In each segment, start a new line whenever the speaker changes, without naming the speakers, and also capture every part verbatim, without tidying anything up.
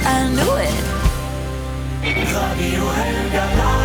I knew it.
Radio Haugaland.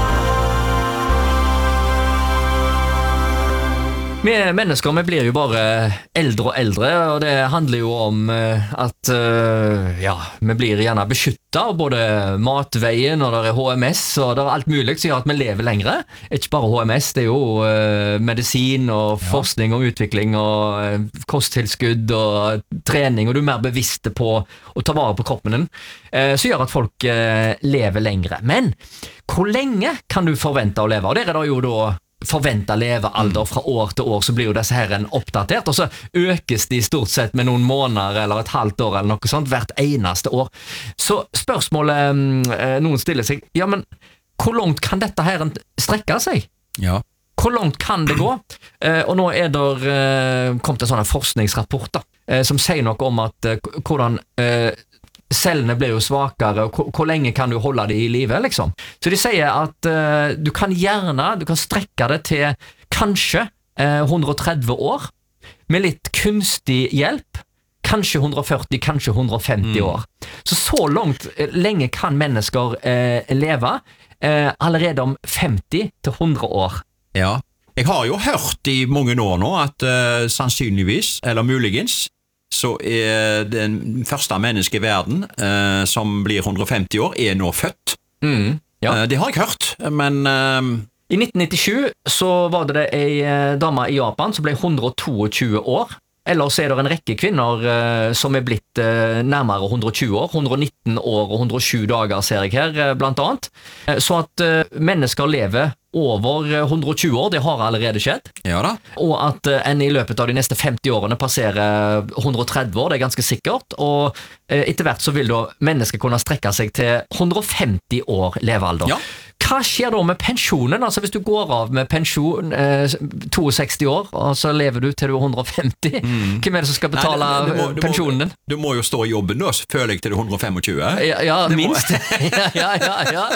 Vi mennesker, vi blir jo bare eldre og eldre, og det handler jo om eh, at eh, ja, vi blir gjerne beskyttet av både matveien, og der er H M S, og der er alt mulig som gjør at vi lever lengre. Ikke bare H M S, det er jo eh, medisin og forskning og utvikling og eh, kosttilskudd og trening, og du er mer bevisste på å ta vare på kroppen din, eh, som gjør at folk eh, lever lengre. Men hvor lenge kan du forvente å leve? Og der er det jo da forventet levealder fra år til år, så blir jo disse her en oppdatert, og så økes de stort sett med noen måneder eller et halvt år eller noe sånt hvert eneste år. Så spørsmålet eh, noen stiller seg, ja, men hvor langt kan dette her strekke seg?
Ja.
Hvor langt kan det gå? Eh, og nå er der eh, kommet en sånn forskningsrapport da, eh, som sier noe om at eh, hvordan eh, cellene blir jo svakere, og hvor, hvor lenge kan du holde det i livet, liksom. Så de sier at uh, du kan gjerne, du kan strekke det til kanskje uh, hundre og tretti år, med litt kunstig hjelp, kanskje hundre og førti, kanskje hundre og femti
Mm.
år. Så så langt uh, lenge kan mennesker uh, leve, uh, allerede om femti til hundre år.
Ja. Jeg har jo hørt i mange år nå at uh, sannsynligvis, eller muligens, så er den første menneske i verden uh, som blir hundre og femti år, er nå født.
Mm, ja.
Uh, det har jeg hørt, men... Uh,
I nitten nittisju så var det ei eh, dame i Japan som ble hundre og tjueto år. Ellers er det en rekke kvinner eh, som er blitt eh, nærmere hundre og tjue år, hundre og nitten år og hundre og sju dager ser jeg her, eh, blant annet. Eh, så at eh, mennesker lever over eh, hundre og tjue år, det har allerede skjedd.
ja da.
Og at eh, en i løpet av de neste femti årene passerer hundre og tretti år, det er ganske sikkert. Og eh, etter hvert så vil da mennesker kunne strekke seg til hundre og femti år levealder.
Ja.
Hva skjer da med pensjonen? Altså hvis du går av med pensjon eh, sekstito år, og så lever du til du er hundre og femti, mm. hvem er det som skal betale
Nei, du, du må, du
pensjonen
må,
din?
Du må jo stå i jobben da, føler jeg til du er hundre og femogtjue.
Ja, ja
Det må-
minst. ja, ja, ja, ja.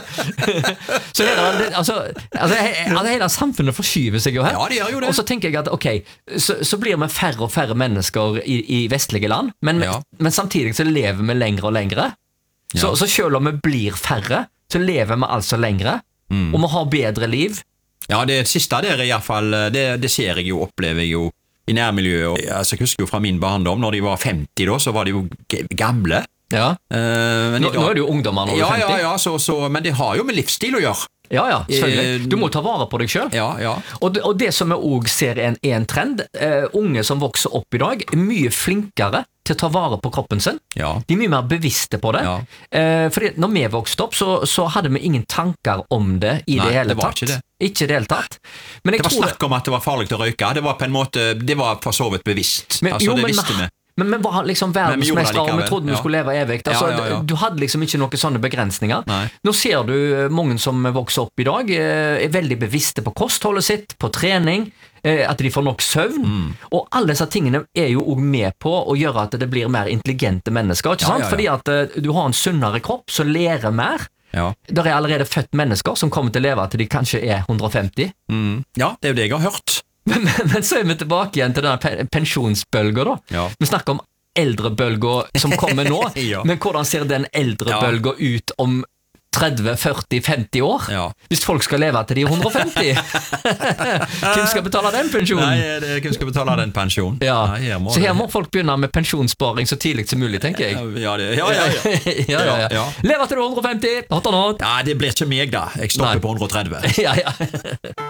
Så det, er- det, altså, altså, he- altså, hele samfunnet forskyver seg jo her.
Ja, det gjør jo det.
Og så tenker jeg at, ok, så, så blir vi færre og færre mennesker i, i vestlige land, men,
Ja.
men samtidig så lever vi lengre og lengre. Så,
Ja.
så selv om vi blir færre, så lever vi altså lengre,
Mm.
og vi har bedre liv.
Ja, det siste der i hvert fall, det, det ser jeg jo, opplever jeg jo i nærmiljøet. Og, altså, jeg husker jo fra min barndom, når de var femti da, så var de jo g- gamle.
Ja.
Eh, men
Nå,
i dag-
nå er det jo ungdommer når du
ja,
er femti.
ja, ja, så, så, men det har jo med livsstil å gjøre.
Ja, ja, selvfølgelig.
Eh,
Du må ta vare på deg selv.
Ja, ja.
Og det, og det som vi også ser er en, er en trend, eh, unge som vokser opp i dag, er mye flinkere til å ta vare på kroppen sin.
Ja.
De er mye mer bevisste på det.
Ja.
Eh, fordi når vi vokste opp, så, så hadde vi ingen tanker om det i
Nei,
det hele
det var
tatt.
ikke det.
Ikke i det hele tatt. Men jeg
Det var
tror
snakk om at det var farlig å røyke. Det var på en måte, det var for så vidt bevisst.
Men,
altså,
jo,
det
men,
visste vi.
men vi var liksom
Men vi gjorde det
verdensmestere, og vi
likevel,
trodde vi
ja.
skulle leve evig. Altså,
Ja, ja, ja.
Du hadde liksom ikke noen sånne begrensninger.
Nei.
Nå ser du eh, mange som vokser opp i dag, eh, er veldig bevisste på kostholdet sitt, på trening, eh, at de får nok søvn,
Mm.
og alle disse tingene er jo også med på å gjøre at det blir mer intelligente mennesker, ikke
Ja,
sant?
ja, ja.
Fordi at eh, du har en sunnere kropp, som lærer mer.
Ja.
Der er allerede født mennesker som kommer til å leve til de kanskje er hundre og femti.
Mm. ja, det er jo det jeg har hørt.
Men, men, men så er vi tilbake igjen til denne pe- pensjonsbølga da.
Ja.
Vi snakker om eldrebølga som kommer nå,
Ja.
men hvordan ser den eldrebølga ut om tretti, førti, femti år?
Ja.
Hvis folk skal leve til de er hundre og femti? Hvem skal betale den pensjonen?
Nei, det, hvem skal betale den pensjonen?
Ja.
Nei, her må
Så her
det-
må folk begynne med pensjonssparing så tidlig som mulig, tenker jeg.
Ja, det, ja, ja, ja.
ja, ja, ja.
Ja.
Leve til du er hundre og femti, hot or not?
Ja, det blir ikke meg da. Jeg stopper
Nei.
på hundre og tretti.
Ja, ja.